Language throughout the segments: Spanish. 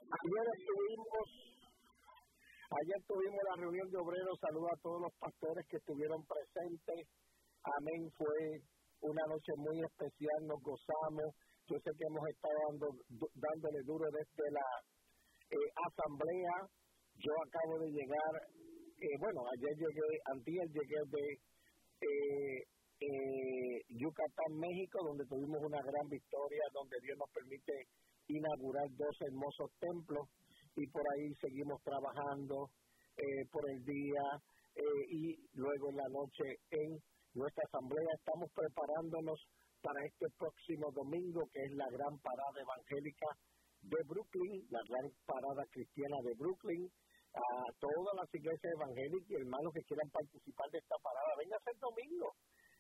Ayer tuvimos la reunión de obreros. Saludo a todos los pastores que estuvieron presentes. Amén, fue una noche muy especial, nos gozamos. Yo sé que hemos estado dándole duro desde la asamblea. Yo acabo de llegar, antier llegué de Yucatán, México, donde tuvimos una gran victoria, donde Dios nos permite inaugurar 2 hermosos templos, y por ahí seguimos trabajando por el día y luego en la noche en nuestra asamblea. Estamos preparándonos para este próximo domingo, que es la gran parada evangélica de Brooklyn, la gran parada cristiana de Brooklyn. A todas las iglesias evangélicas y hermanos que quieran participar de esta parada, venga a ser domingo.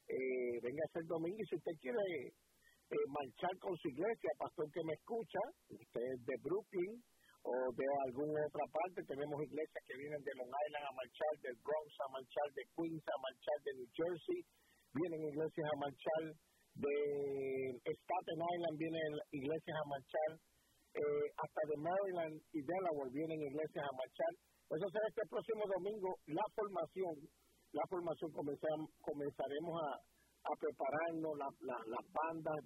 Y si usted quiere marchar con su iglesia, pastor que me escucha, usted es de Brooklyn o de alguna otra parte, tenemos iglesias que vienen de Long Island a marchar, del Bronx a marchar, de Queens a marchar, de New Jersey, vienen iglesias a marchar, de Staten Island vienen iglesias a marchar, hasta de Maryland y Delaware vienen iglesias a marchar. Eso será este próximo domingo. La formación comenzaremos a prepararnos las bandas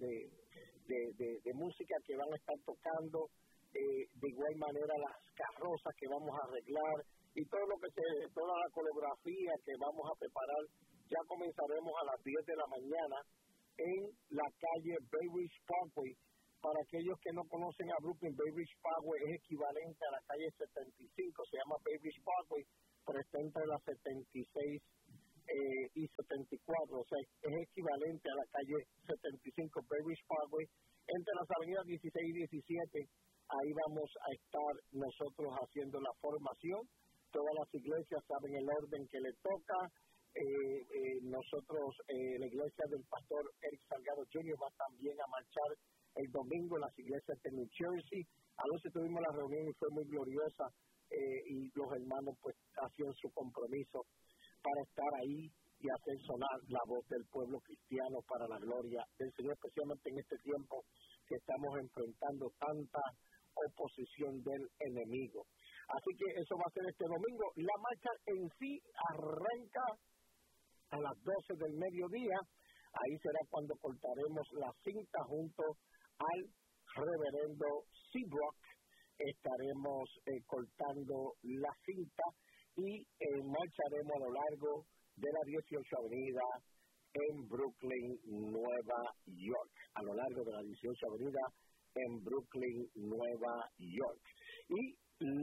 de música que van a estar tocando, de igual manera las carrozas que vamos a arreglar y toda la coreografía que vamos a preparar. Ya comenzaremos a las 10 de la mañana en la calle Bay Ridge Parkway. Para aquellos que no conocen a Brooklyn, Bay Ridge Parkway es equivalente a la calle 75, se llama Bay Ridge Parkway, pero está entre las 76 y 74, o sea, es equivalente a la calle 75, Bay Ridge Parkway, entre las avenidas 16 y 17. Ahí vamos a estar nosotros haciendo la formación. Todas las iglesias saben el orden que le toca. Nosotros, la iglesia del pastor Eric Salgado Jr. va también a marchar el domingo en las iglesias de New Jersey. Anoche tuvimos la reunión y fue muy gloriosa, y los hermanos pues hacían su compromiso para estar ahí y hacer sonar la voz del pueblo cristiano para la gloria del Señor, especialmente en este tiempo que estamos enfrentando tanta oposición del enemigo. Así que eso va a ser este domingo. La marcha en sí arranca a las 12 del mediodía. Ahí será cuando cortaremos la cinta junto al reverendo Seabrook. Estaremos cortando la cinta y marcharemos a lo largo de la 18 Avenida en Brooklyn, Nueva York. A lo largo de la 18 Avenida en Brooklyn, Nueva York. Y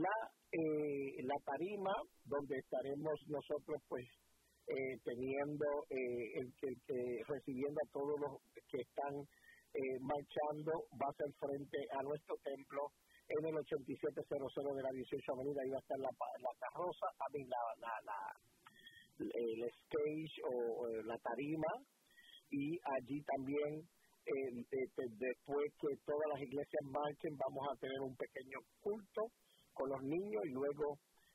la tarima donde estaremos nosotros pues teniendo recibiendo a todos los que están marchando, va a ser frente a nuestro templo en el 8700 de la 18 Avenida. Ahí va a estar la carroza, el stage o la tarima, y allí también después que todas las iglesias marchen vamos a tener un pequeño culto con los niños, y luego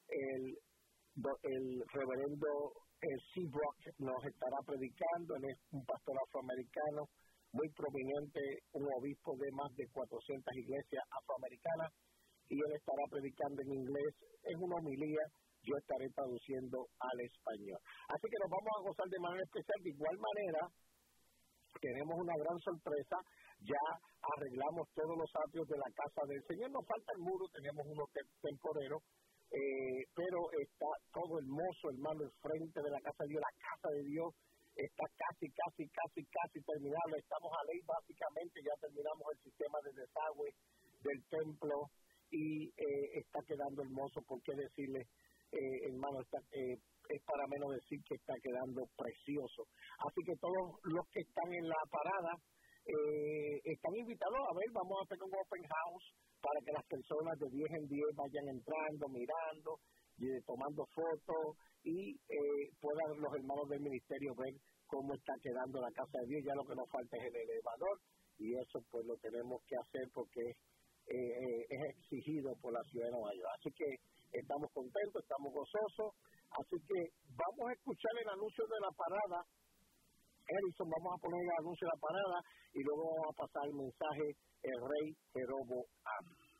el reverendo Seabrook nos estará predicando. Él es un pastor afroamericano muy prominente, un obispo de más de 400 iglesias afroamericanas, y él estará predicando en inglés. Es una homilía, yo estaré traduciendo al español. Así que nos vamos a gozar de manera especial. De igual manera, tenemos una gran sorpresa. Ya arreglamos todos los atrios de la casa del Señor. Nos falta el muro, tenemos unos temporeros, pero está todo hermoso, hermano, el frente de la casa de Dios. La casa de Dios está casi terminable. Estamos a ley, básicamente ya terminamos el sistema de desagüe del templo y está quedando hermoso. ¿Por qué decirle, hermano? Es para menos decir que está quedando precioso. Así que todos los que están en la parada están invitados a ver. Vamos a hacer un open house para que las personas de 10 en 10 vayan entrando, mirando, tomando fotos, y puedan los hermanos del ministerio ver cómo está quedando la casa de Dios. Ya lo que nos falta es el elevador, y eso pues lo tenemos que hacer porque es exigido por la ciudad de Nueva York. Así que estamos contentos, estamos gozosos. Así que vamos a escuchar el anuncio de la parada. Edison, vamos a poner el anuncio de la parada y luego vamos a pasar el mensaje, el rey Jeroboam.